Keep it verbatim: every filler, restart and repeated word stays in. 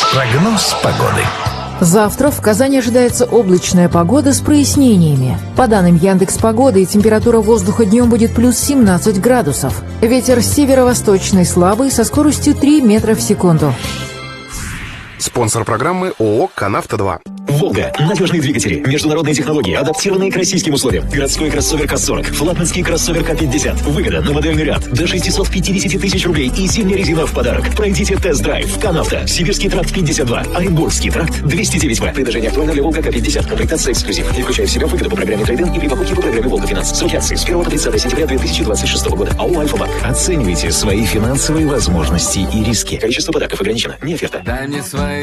Прогноз погоды. Завтра в Казани ожидается облачная погода с прояснениями. По данным Яндекс.Погоды, температура воздуха днем будет плюс семнадцать градусов. Ветер северо-восточный слабый со скоростью три метра в секунду. Спонсор программы ООО «Канавто два». «Волга». Надежные двигатели, международные технологии, адаптированные к российским условиям. Городской кроссовер К сорок, флагманский кроссовер К пятьдесят. Выгода на модельный ряд до шестьсот пятьдесят тысяч рублей и зимняя резина в подарок. Пройдите тест-драйв. «Канавто». Сибирский тракт пятьдесят два, Оренбургский тракт двести девять В. Предложение актуально для «Волга» К пятьдесят. Комплектация эксклюзив. Не включая в себя выгоду по программе трейд-ин и при покупке по программе «Волга Финанс». Срок акции с первого по тридцатое сентября две тысячи двадцать шестого года. АО «Альфа-Банк». Оценивайте свои финансовые возможности и риски. Количество подарков ограничено. Не оферта. Дай мне свои